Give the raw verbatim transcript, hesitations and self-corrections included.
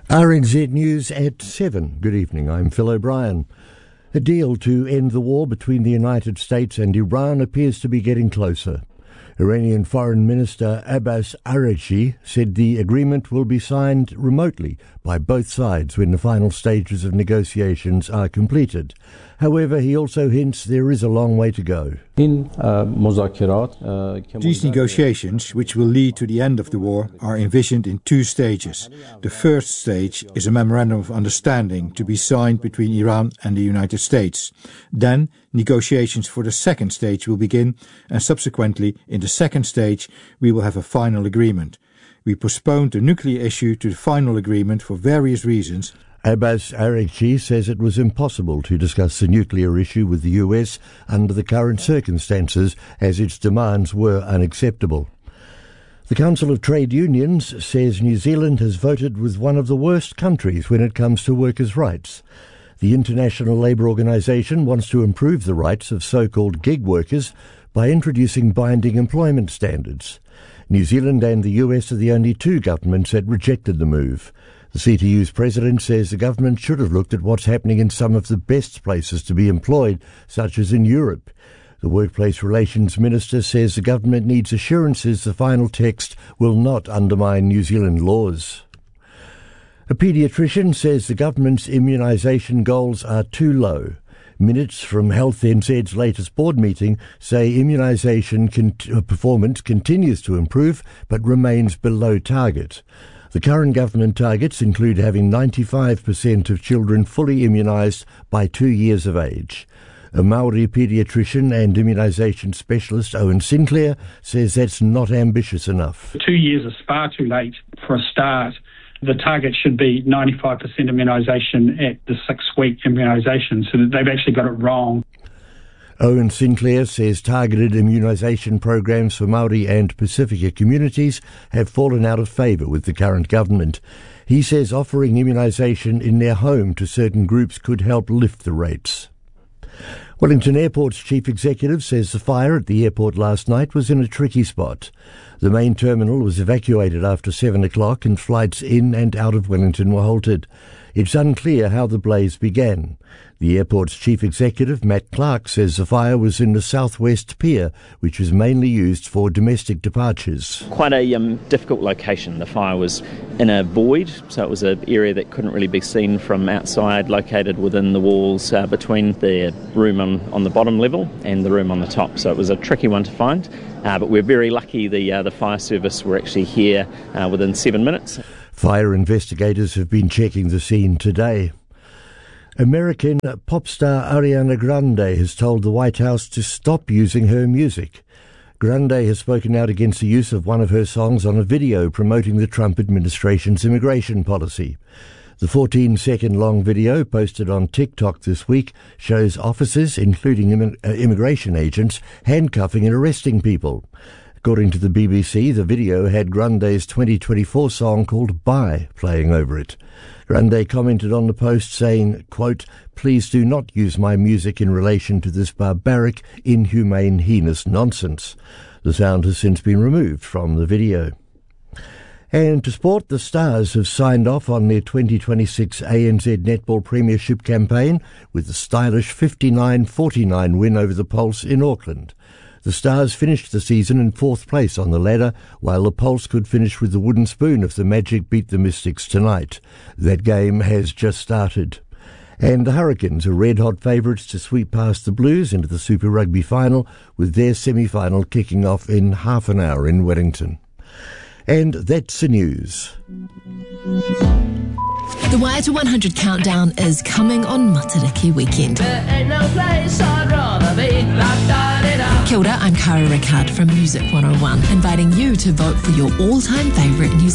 R N Z News at seven. Good evening, I'm Phil O'Brien. A deal to end the war between the United States and Iran appears to be getting closer. Iranian Foreign Minister Abbas Araghchi said the agreement will be signed remotely by both sides when the final stages of negotiations are completed. However, he also hints there is a long way to go. These negotiations, which will lead to the end of the war, are envisioned in two stages. The first stage is a memorandum of understanding to be signed between Iran and the United States. Then, negotiations for the second stage will begin, and subsequently, in the second stage, we will have a final agreement. We postponed the nuclear issue to the final agreement for various reasons. Abbas Araghchi says it was impossible to discuss the nuclear issue with the U S under the current circumstances, as its demands were unacceptable. The Council of Trade Unions says New Zealand has voted with one of the worst countries when it comes to workers' rights. The International Labour Organization wants to improve the rights of so-called gig workers by introducing binding employment standards. New Zealand and the U S are the only two governments that rejected the move. The C T U's president says the government should have looked at what's happening in some of the best places to be employed, such as in Europe. The Workplace Relations Minister says the government needs assurances the final text will not undermine New Zealand laws. A paediatrician says the government's immunisation goals are too low. Minutes from Health N Z's latest board meeting say immunisation con- performance continues to improve but remains below target. The current government targets include having ninety-five percent of children fully immunised by two years of age. A Maori paediatrician and immunisation specialist, Owen Sinclair, says that's not ambitious enough. Two years is far too late for a start. The target should be ninety-five percent immunisation at the six-week immunisation, so that they've actually got it wrong. Owen Sinclair says targeted immunisation programs for Maori and Pacifica communities have fallen out of favour with the current government. He says offering immunisation in their home to certain groups could help lift the rates. Wellington Airport's chief executive says the fire at the airport last night was in a tricky spot. The main terminal was evacuated after seven o'clock and flights in and out of Wellington were halted. It's unclear how the blaze began. The airport's chief executive, Matt Clark, says the fire was in the southwest pier, which was mainly used for domestic departures. Quite a um, difficult location. The fire was in a void, so it was an area that couldn't really be seen from outside, located within the walls uh, between the room on, on the bottom level and the room on the top. So it was a tricky one to find, uh, but we're very lucky the, uh, the fire service were actually here uh, within seven minutes. Fire investigators have been checking the scene today. American pop star Ariana Grande has told the White House to stop using her music. Grande has spoken out against the use of one of her songs on a video promoting the Trump administration's immigration policy. The fourteen-second long video posted on TikTok this week shows officers, including im- uh, immigration agents, handcuffing and arresting people. According to the B B C, the video had Grande's twenty twenty-four song called Bye playing over it. Grande commented on the post saying, quote, "Please do not use my music in relation to this barbaric, inhumane, heinous nonsense." The sound has since been removed from the video. And to sport, the Stars have signed off on their twenty twenty-six A N Z Netball Premiership campaign with a stylish fifty-nine forty-nine win over the Pulse in Auckland. The Stars finished the season in fourth place on the ladder, while the Pulse could finish with the wooden spoon if the Magic beat the Mystics tonight. That game has just started. And the Hurricanes are red-hot favourites to sweep past the Blues into the Super Rugby final, with their semi-final kicking off in half an hour in Wellington. And that's the news. The Y to one hundred countdown is coming on Matariki weekend. There ain't no place I'd rather be. Kia ora, I'm Cara Rickard from Music one oh one, inviting you to vote for your all-time favourite New Zealand